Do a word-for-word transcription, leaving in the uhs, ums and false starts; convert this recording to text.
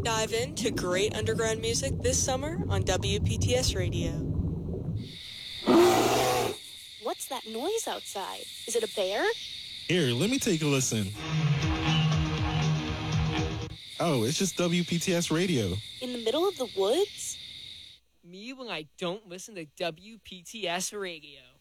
Dive into great underground music this summer on W P T S Radio. What's that noise outside? Is it a bear? Here, let me take a listen. Oh, it's just W P T S Radio. In the middle of the woods? Me when I don't listen to W P T S Radio.